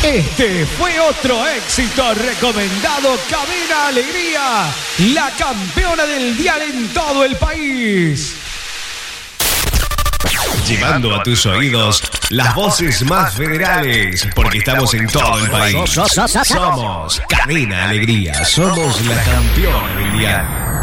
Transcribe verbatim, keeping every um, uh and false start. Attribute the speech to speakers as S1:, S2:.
S1: Este fue otro éxito recomendado. Cabina Alegría, la campeona del dial en todo el país.
S2: Llevando a tus oídos las voces más federales, porque estamos en todo el país. Somos Cabina Alegría, somos la campeona del dial.